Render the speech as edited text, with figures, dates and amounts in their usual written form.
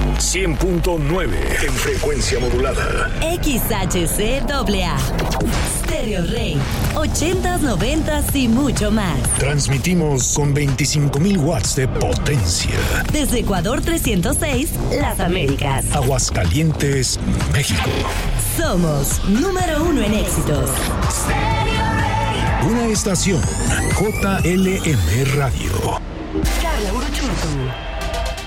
100.9 en frecuencia modulada. XHCAA. Stereo Rey. 80s, 90s y mucho más. Transmitimos con 25,000 watts de potencia. Desde Ecuador 306, Las Américas. Aguascalientes, México. Somos número 1 en éxitos. Una estación JLM Radio. Carla Uruchurtu.